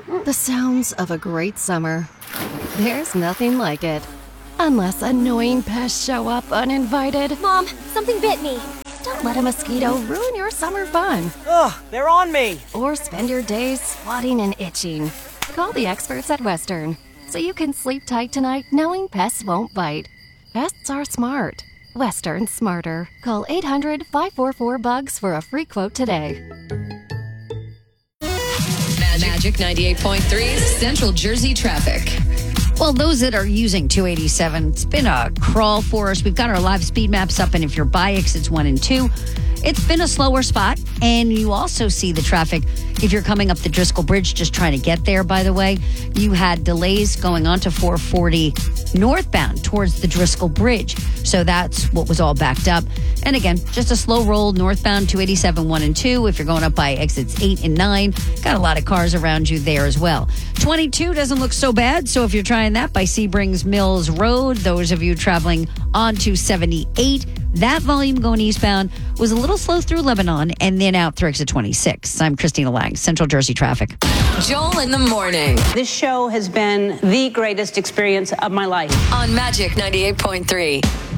The sounds of a great summer. There's nothing like it. Unless annoying pests show up uninvited. Mom, something bit me. Don't let a mosquito ruin your summer fun. Ugh, they're on me. Or spend your days swatting and itching. Call the experts at Western so you can sleep tight tonight knowing pests won't bite. Pests are smart. Western smarter. Call 800-544-BUGS for a free quote today. Magic 98.3 Central Jersey traffic. Well, those that are using 287, it's been a crawl for us. We've got our live speed maps up, and if you're by exits 1 and 2, it's been a slower spot. And you also see the traffic if you're coming up the Driscoll Bridge, just trying to get there, by the way. You had delays going on to 440 northbound towards the Driscoll Bridge. So that's what was all backed up. And again, just a slow roll northbound 287, 1 and 2. If you're going up by exits 8 and 9, got a lot of cars around you there as well. 22 doesn't look so bad. So if you're trying that by Sebrings Mills Road, those of you traveling on to 78, that volume going eastbound was a little slow through Lebanon and then out through exit 26. I'm Christina Lang, Central Jersey Traffic. Joel in the morning This show has been the greatest experience of my life. on Magic 98.3.